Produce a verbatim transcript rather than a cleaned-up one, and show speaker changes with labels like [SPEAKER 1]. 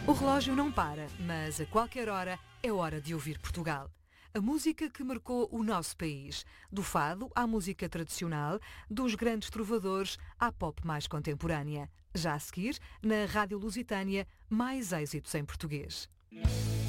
[SPEAKER 1] O relógio não para, mas a qualquer hora é hora de ouvir Portugal. A música que marcou o nosso país. Do fado à música tradicional, dos grandes trovadores à pop mais contemporânea. Já a seguir, na Rádio Lusitânia, mais êxitos em português.